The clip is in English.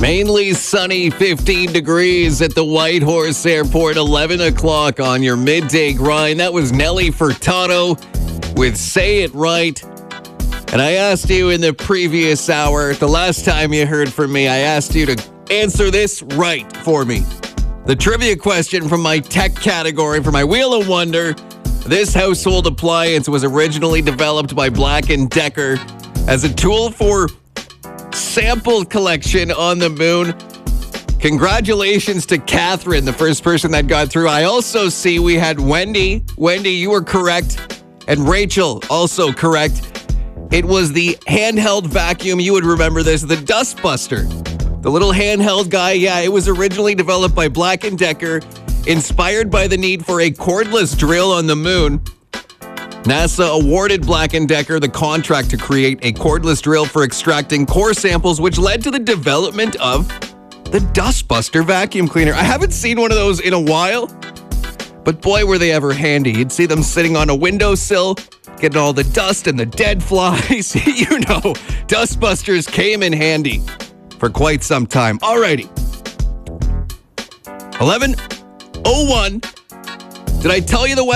Mainly sunny, 15 degrees at the Whitehorse Airport, 11 o'clock on your midday grind. That was Nelly Furtado with Say It Right. And I asked you in the previous hour, the last time you heard from me, I asked you to answer this right for me. The trivia question from my tech category for my Wheel of Wonder. This household appliance was originally developed by Black & Decker as a tool for sample collection on the moon. Congratulations to Catherine, the first person that got through. I also see we had Wendy. Wendy, you were correct. And Rachel, also correct. It was the handheld vacuum. You would remember this, the Dustbuster. The little handheld guy, yeah, it was originally developed by Black & Decker, inspired by the need for a cordless drill on the moon. NASA awarded Black & Decker the contract to create a cordless drill for extracting core samples, which led to the development of the Dustbuster vacuum cleaner. I haven't seen one of those in a while, but boy, were they ever handy. You'd see them sitting on a windowsill, getting all the dust and the dead flies. You know, Dustbusters came in handy for quite some time. Alrighty. 11:01. Did I tell you the